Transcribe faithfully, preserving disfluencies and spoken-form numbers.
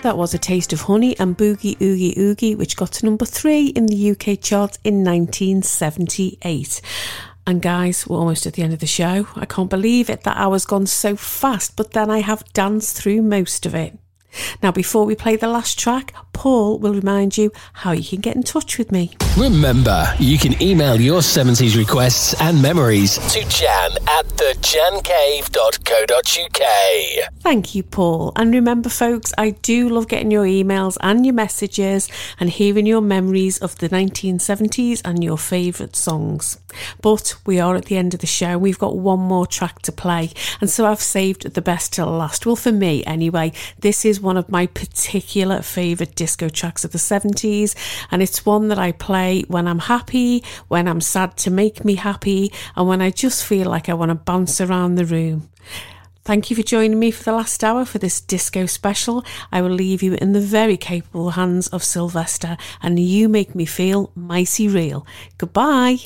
that was A Taste of Honey and Boogie Oogie Oogie, which got to number three in the U K chart in nineteen seventy-eight. And guys, we're almost at the end of the show. I can't believe it, that hour's gone so fast, but then I have danced through most of it. Now, before we play the last track, Paul will remind you how you can get in touch with me. Remember, you can email your seventies requests and memories to jan at the jan cave dot co dot uk. Thank you, Paul. And remember, folks, I do love getting your emails and your messages and hearing your memories of the nineteen seventies and your favourite songs. But we are at the end of the show. We've got one more track to play, and so I've saved the best till last. Well, for me anyway, this is one of my particular favourite disco tracks of the seventies, and it's one that I play when I'm happy, when I'm sad to make me happy, and when I just feel like I want to bounce around the room. Thank you for joining me for the last hour for this disco special. I will leave you in the very capable hands of Sylvester, and you make me feel mighty real. Goodbye.